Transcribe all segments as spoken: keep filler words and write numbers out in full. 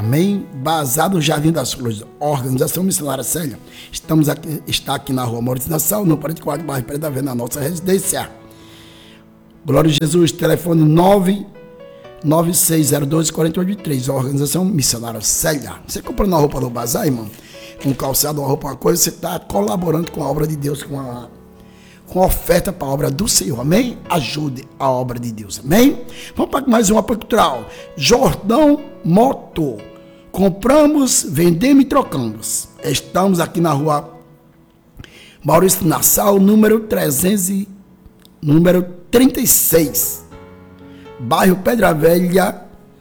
Amém? Basado no Jardim das Flores, Organização Missionária Célia. Estamos aqui, está aqui na rua Maurício Nassau, no quarenta e quatro, bairro Pedra Velha, na nossa residência. Glória a Jesus, telefone nove nove seis zero dois, quatro oito três, Organização Missionária Célia. Você comprando uma roupa no bazar, irmão, um calçado, uma roupa, uma coisa, você está colaborando com a obra de Deus, com a, com a oferta para a obra do Senhor, amém? Ajude a obra de Deus, amém? Vamos para mais uma apoio cultural. Jordão Moto. Compramos, vendemos e trocamos. Estamos aqui na rua Maurício Nassau, número trezentos, número trinta e seis. Bairro Pedra Velha,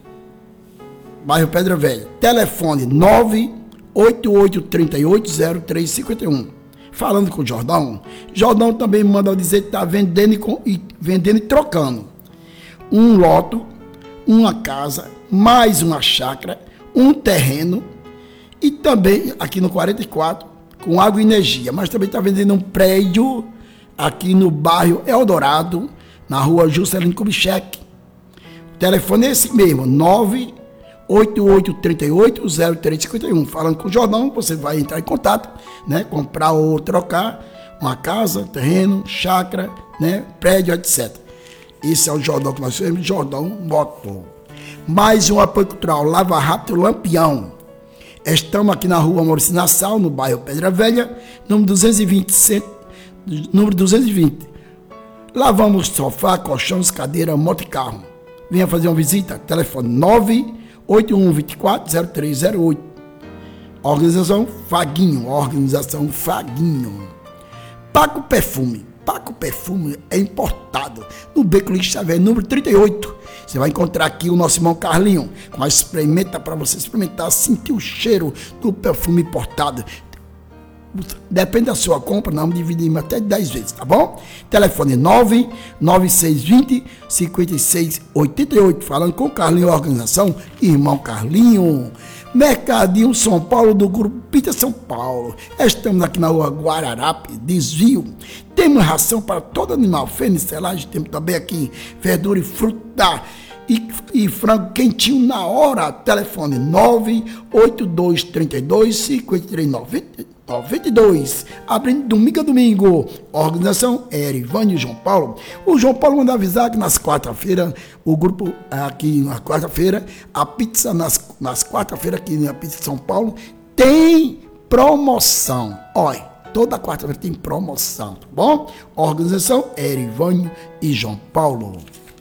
bairro Pedra Velha. Telefone nove oito oito três oito zero três cinco um. Falando com o Jordão. Jordão também manda dizer que está vendendo e, vendendo e trocando um lote, uma casa, mais uma chácara, um terreno e também aqui no quarenta e quatro com água e energia. Mas também está vendendo um prédio aqui no bairro Eldorado, na rua Juscelino Kubitschek. O telefone é esse mesmo, nove oito oito três oito zero três cinco um. Falando com o Jordão, você vai entrar em contato, né? Comprar ou trocar uma casa, terreno, chácara, né? Prédio, etcétera. Esse é o Jordão que nós temos, Jordão Moto. Mais um apoio cultural, Lava Rápido Lampião. Estamos aqui na rua Maurício Nassau, no bairro Pedra Velha, número duzentos e vinte, número duzentos e vinte. Lavamos sofá, colchões, cadeira, moto e carro. Venha fazer uma visita, telefone nove oito um dois quatro zero três zero oito. Organização Faguinho, organização Faguinho. Paco Perfume, Paco Perfume é importado no Beco Luiz Xavier, número trinta e oito. Você vai encontrar aqui o nosso irmão Carlinho, com a experimenta para você experimentar, sentir o cheiro do perfume importado. Depende da sua compra, nós vamos dividir até dez vezes, tá bom? Telefone nove nove seis dois zero cinco seis oito oito. Falando com o Carlinho, organização Irmão Carlinho. Mercadinho São Paulo, do Grupo Pita São Paulo. Estamos aqui na rua Guararape, desvio. Temos ração para todo animal, fênix, selagem. Temos também aqui verdura e fruta e, e frango quentinho na hora. Telefone nove oito dois três dois cinco três nove dois. Abrindo domingo a domingo. Organização Erivânio e João Paulo. O João Paulo manda avisar que nas quarta-feira, o grupo aqui na quarta-feira, a pizza nas, nas quarta-feira aqui na Pizza de São Paulo tem promoção. Olha, toda quarta-feira tem promoção, tá bom? Organização Erivânio e João Paulo.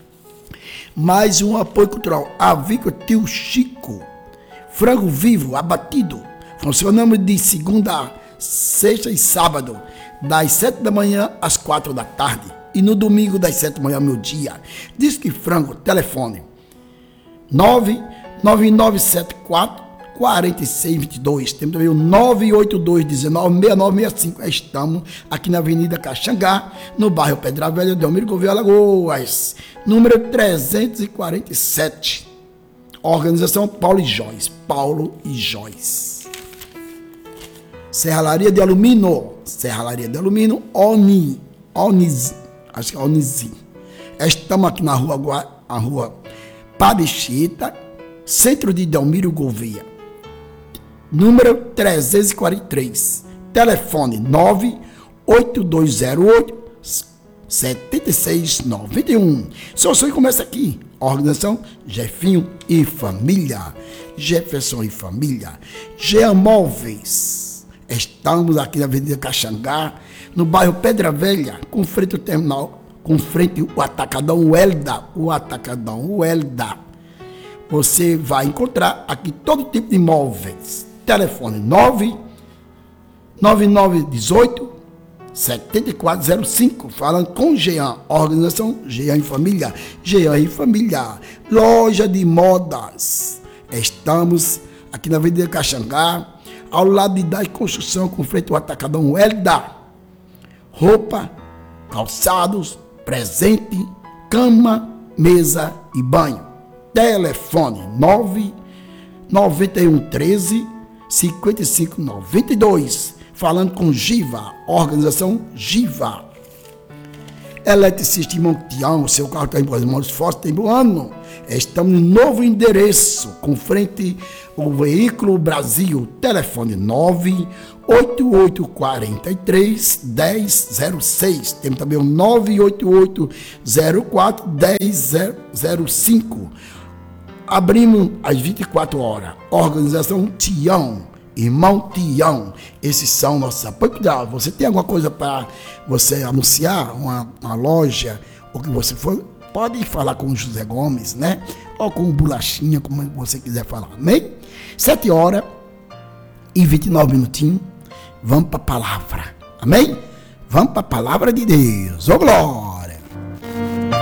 Mais um apoio cultural. Avícola Tio Chico. Frango vivo, abatido. Funcionamos de segunda, sexta e sábado, das sete da manhã às quatro da tarde. E no domingo, das sete da manhã ao meio-dia. Diz que frango, telefone nove nove nove sete quatro quatro seis dois dois. Temos também o nove oito dois um nove seis nove seis cinco. Estamos aqui na Avenida Caxangá, no bairro Pedra Velha, Delmiro Gouveia, Alagoas. Número trezentos e quarenta e sete. Organização Paulo e Joyce. Paulo e Joyce. Serralaria de Alumínio, Serralaria de Alumínio, Oni, Onizi, acho que é Onizi. Estamos aqui na rua, a rua Padre Chita, centro de Delmiro Gouveia, número trezentos e quarenta e três. Telefone nove oito dois zero oito sete seis nove um. Seu sonho começa aqui. Organização Jefinho e Família. Jefferson e Família. Jean Móveis. Estamos aqui na Avenida Caxangá, no bairro Pedra Velha, com frente ao terminal, com frente ao Atacadão Welda, o Atacadão Welda. Você vai encontrar aqui todo tipo de imóveis. Telefone nove nove nove um oito sete quatro zero cinco. Falando com Jean, organização Jean e Família. Jean e Família. Loja de modas. Estamos aqui na Avenida Caxangá, ao lado de Dai Construção, com frente ao Atacadão Welda. Roupa, calçados, presente, cama, mesa e banho. Telefone nove nove um um treze cinquenta e cinco noventa e dois. Falando com Giva, organização Giva. Eletricista Irmão Tião, seu carro está em boas mãos, forte tem bom ano. Estamos no novo endereço, com frente ao Veículo Brasil, telefone nove oito oito quatro três, um zero zero seis. Temos também o nove oito oito zero quatro, um zero zero cinco. Abrimos às vinte e quatro horas. Organização Tião, Irmão Tião. Esses são nossos apoios. Cuidado, você tem alguma coisa para você anunciar? Uma, uma loja, ou que você for, pode falar com o José Gomes, né? Ou com o Bolachinha, como você quiser falar, amém? Sete horas e vinte e nove minutinhos. Vamos para a palavra, amém? Vamos para a palavra de Deus. Ô glória!